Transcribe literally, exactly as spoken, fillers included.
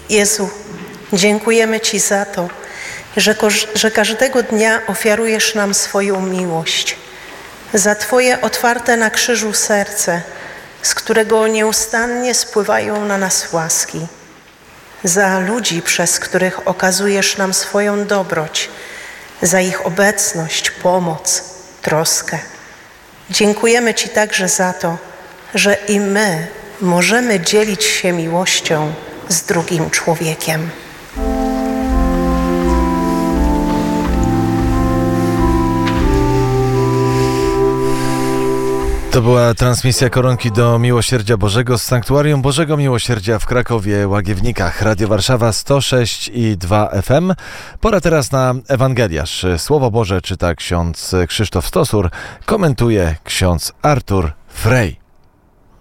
Jezu, dziękujemy Ci za to, że, że każdego dnia ofiarujesz nam swoją miłość, za Twoje otwarte na krzyżu serce, z którego nieustannie spływają na nas łaski, za ludzi, przez których okazujesz nam swoją dobroć, za ich obecność, pomoc, troskę. Dziękujemy Ci także za to, że i my możemy dzielić się miłością z drugim człowiekiem. To była transmisja Koronki do Miłosierdzia Bożego z Sanktuarium Bożego Miłosierdzia w Krakowie, Łagiewnikach. Radio Warszawa sto sześć i dwa F M. Pora teraz na Ewangeliarz. Słowo Boże czyta ksiądz Krzysztof Stosur, komentuje ksiądz Artur Frej.